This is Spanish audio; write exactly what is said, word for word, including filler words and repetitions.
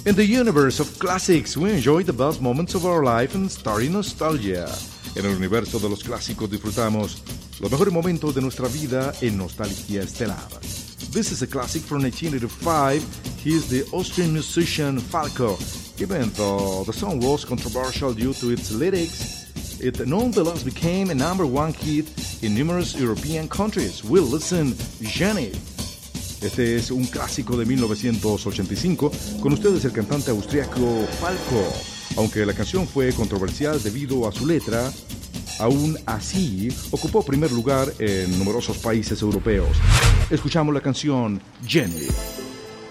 In the universe of classics, we enjoy the best moments of our life and starry nostalgia. En el universo de los clásicos disfrutamos los mejores momentos de nuestra vida en nostalgia estelar. This is a classic from nineteen eighty-five. He is the Austrian musician Falco. Even though the song was controversial due to its lyrics, it nonetheless became a number one hit in numerous European countries. We'll listen, Jenny. Este es un clásico de mil novecientos ochenta y cinco, con ustedes el cantante austriaco Falco. Aunque la canción fue controversial debido a su letra, aún así ocupó primer lugar en numerosos países europeos. Escuchamos la canción Jenny.